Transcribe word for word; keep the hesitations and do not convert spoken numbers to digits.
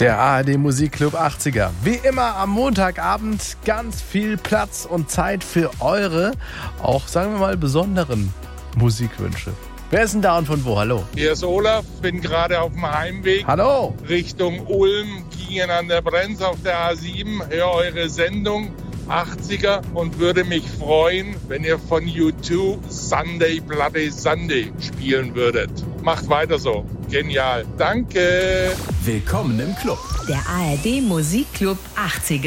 Der A R D Musikclub achtziger. Wie immer am Montagabend ganz viel Platz und Zeit für eure, auch sagen wir mal, besonderen Musikwünsche. Wer ist denn da und von wo? Hallo. Hier ist Olaf, bin gerade auf dem Heimweg. Hallo. Richtung Ulm, Gingen an der Brenz auf der A sieben. Hör eure Sendung achtziger und würde mich freuen, wenn ihr von U zwei Sunday Bloody Sunday spielen würdet. Macht weiter so. Genial. Danke. Willkommen im Club. Der A R D Musikclub achtziger.